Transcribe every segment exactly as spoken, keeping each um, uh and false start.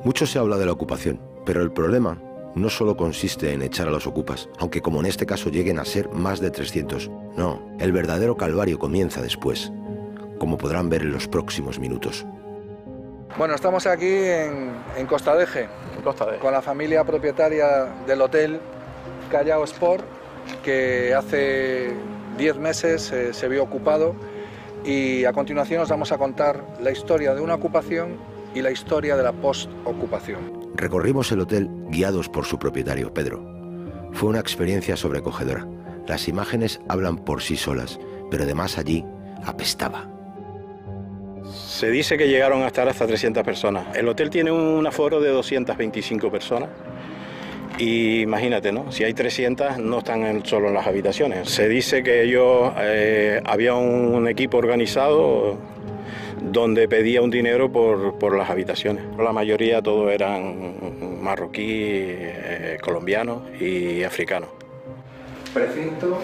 Mucho se habla de la ocupación, pero el problema no solo consiste en echar a los ocupas, aunque como en este caso lleguen a ser más de trescientos. No, el verdadero calvario comienza después, como podrán ver en los próximos minutos. Bueno, estamos aquí en, en Costa de Eje, Costa de Eje, con la familia propietaria del hotel Callao Sport, que hace diez meses eh, se vio ocupado, y a continuación os vamos a contar la historia de una ocupación y la historia de la post-ocupación. Recorrimos el hotel guiados por su propietario, Pedro. Fue una experiencia sobrecogedora. Las imágenes hablan por sí solas, pero además allí apestaba. Se dice que llegaron a estar hasta trescientas personas. El hotel tiene un aforo de doscientas veinticinco personas. Y imagínate, ¿no? Si hay trescientas, no están en, solo en las habitaciones. Se dice que ellos, eh, había un equipo organizado donde pedía un dinero por, por las habitaciones. La mayoría todos eran marroquí, eh, colombianos y africanos. Precinto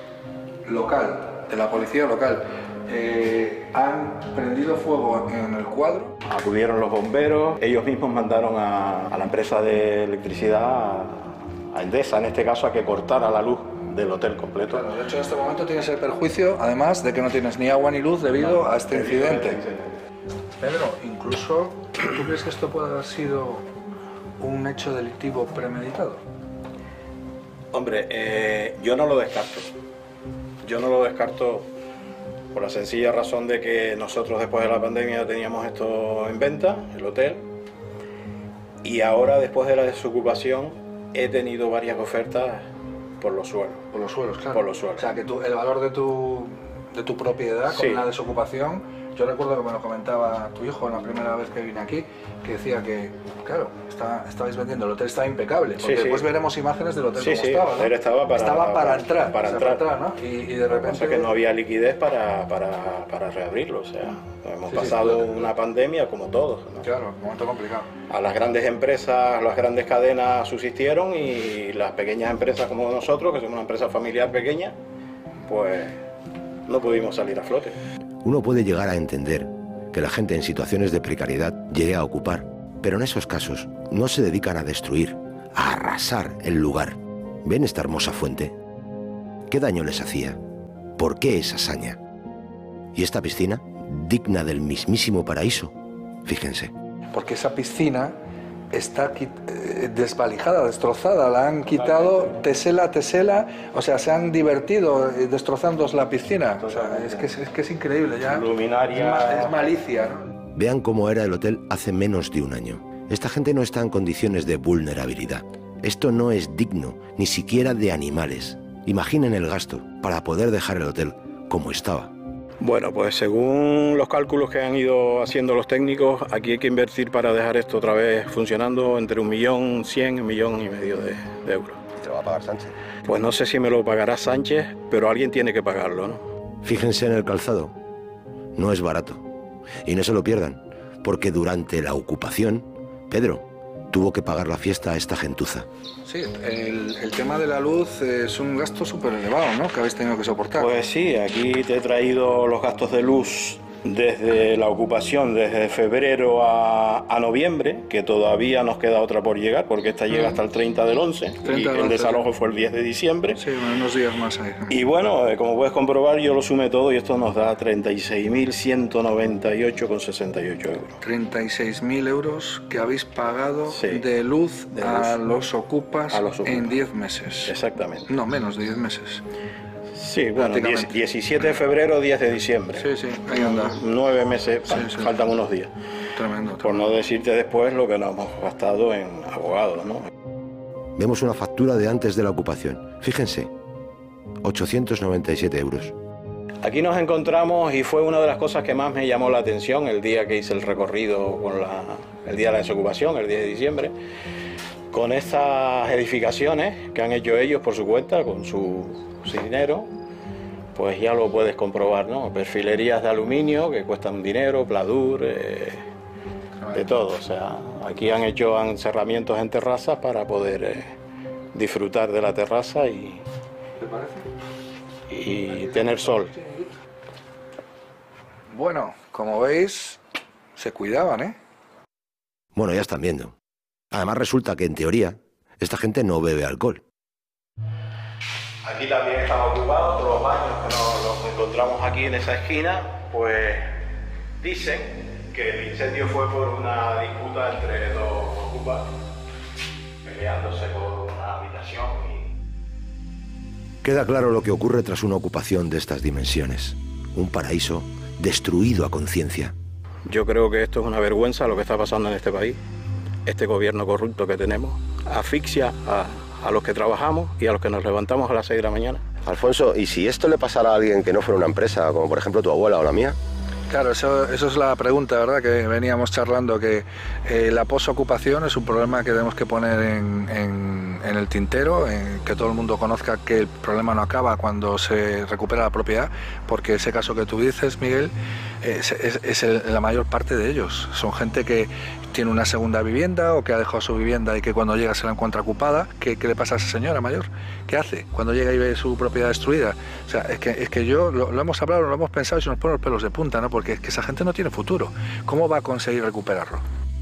local, de la policía local. Eh, han prendido fuego en el cuadro. Acudieron los bomberos, ellos mismos mandaron a, a la empresa de electricidad, a, a Endesa en este caso, a que cortara la luz del hotel completo. Claro, de hecho en este momento tienes el perjuicio, además de que no tienes ni agua ni luz debido no, a este incidente. Pedro, incluso, ¿tú crees que esto puede haber sido un hecho delictivo premeditado? Hombre, eh, yo no lo descarto. Yo no lo descarto por la sencilla razón de que nosotros después de la pandemia teníamos esto en venta, el hotel, y ahora después de la desocupación he tenido varias ofertas por los suelos. Por los suelos, claro. Por los suelos. O sea, que tú, el valor de tu, de tu propiedad con sí. la desocupación, yo recuerdo que me lo comentaba tu hijo la primera vez que vine aquí, que decía que, claro, está, estabais vendiendo, el hotel estaba impecable, porque sí, después sí. veremos imágenes del hotel sí, como sí, estaba, ¿no? Pero estaba para, estaba para, para entrar, para, o sea, entrar. para entrar, ¿no? Y, y de repente... O sea, que no había liquidez para, para, para reabrirlo, o sea, hemos sí, pasado sí, una pandemia como todos, ¿no? Claro, un momento complicado. A las grandes empresas, las grandes cadenas subsistieron y las pequeñas empresas como nosotros, que somos una empresa familiar pequeña, pues no pudimos salir a flote. Uno puede llegar a entender que la gente en situaciones de precariedad llegue a ocupar, pero en esos casos no se dedican a destruir, a arrasar el lugar. ¿Ven esta hermosa fuente? ¿Qué daño les hacía? ¿Por qué esa hazaña? ¿Y esta piscina? Digna del mismísimo paraíso. Fíjense. Porque esa piscina está desvalijada, destrozada, la han quitado tesela a tesela, o sea, se han divertido destrozando la piscina. O sea, es que es, es que es increíble ya. Luminaria. Es, es malicia, ¿no? Vean cómo era el hotel hace menos de un año. Esta gente no está en condiciones de vulnerabilidad. Esto no es digno, ni siquiera de animales. Imaginen el gasto para poder dejar el hotel como estaba. Bueno, pues según los cálculos que han ido haciendo los técnicos, aquí hay que invertir para dejar esto otra vez funcionando entre un millón cien, un millón y medio de, de euros. ¿Y te lo va a pagar Sánchez? Pues no sé si me lo pagará Sánchez, pero alguien tiene que pagarlo, ¿no? Fíjense en el calzado. No es barato. Y no se lo pierdan, porque durante la ocupación, Pedro tuvo que pagar la fiesta a esta gentuza. Sí, el, el tema de la luz es un gasto súper elevado, ¿no?, que habéis tenido que soportar. Pues sí, aquí te he traído los gastos de luz desde la ocupación, desde febrero a, a noviembre, que todavía nos queda otra por llegar, porque esta llega hasta el treinta del once, y el desalojo fue el diez de diciembre. Sí, unos días más ahí. Y bueno, como puedes comprobar, yo lo sumé todo y esto nos da treinta y seis mil ciento noventa y ocho con sesenta y ocho euros. treinta y seis mil euros que habéis pagado sí, de luz, de a, luz. Los ocupas a los ocupas en diez meses. Exactamente. No, menos de diez meses. Sí, bueno, diecisiete de febrero, diez de diciembre. Sí, sí, ahí anda. Nueve meses, sí, sí. faltan unos días. Tremendo, tremendo. Por no decirte después lo que nos hemos gastado en abogados, ¿no? Vemos una factura de antes de la ocupación. Fíjense, ochocientos noventa y siete euros. Aquí nos encontramos y fue una de las cosas que más me llamó la atención el día que hice el recorrido con la, el día de la desocupación, el diez de diciembre, con estas edificaciones que han hecho ellos por su cuenta, con su, su dinero. Pues ya lo puedes comprobar, ¿no? Perfilerías de aluminio que cuestan dinero, pladur, eh, de todo. O sea, aquí han hecho encerramientos en terrazas para poder eh, disfrutar de la terraza y, ¿te parece? y tener sol. Bueno, como veis, se cuidaban, ¿eh? Bueno, ya están viendo. Además resulta que en teoría esta gente no bebe alcohol. Aquí también están ocupados todos los baños que nos los encontramos aquí en esa esquina, pues dicen que el incendio fue por una disputa entre dos ocupas, peleándose por una habitación. Y... Queda claro lo que ocurre tras una ocupación de estas dimensiones. Un paraíso destruido a conciencia. Yo creo que esto es una vergüenza lo que está pasando en este país. Este gobierno corrupto que tenemos asfixia a, a los que trabajamos y a los que nos levantamos a las seis de la mañana. Alfonso, ¿y si esto le pasara a alguien que no fuera una empresa, como por ejemplo tu abuela o la mía? Claro, eso, eso es la pregunta, ¿verdad?, que veníamos charlando, que eh, la posocupación es un problema que tenemos que poner en, en, en el tintero, en que todo el mundo conozca que el problema no acaba cuando se recupera la propiedad, porque ese caso que tú dices, Miguel, es, es, es el, la mayor parte de ellos. Son gente que tiene una segunda vivienda o que ha dejado su vivienda y que cuando llega se la encuentra ocupada. ¿Qué, qué le pasa a esa señora mayor? ¿Qué hace cuando llega y ve su propiedad destruida? O sea, es que, es que yo lo, lo hemos hablado, lo hemos pensado y se nos ponen los pelos de punta, ¿no? Porque es que esa gente no tiene futuro. ¿Cómo va a conseguir recuperarlo?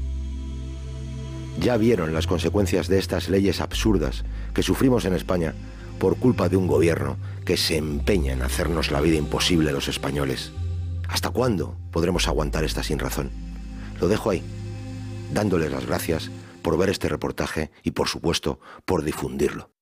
Ya vieron las consecuencias de estas leyes absurdas que sufrimos en España por culpa de un gobierno que se empeña en hacernos la vida imposible a los españoles. ¿Hasta cuándo podremos aguantar esta sinrazón? Lo dejo ahí, dándoles las gracias por ver este reportaje y, por supuesto, por difundirlo.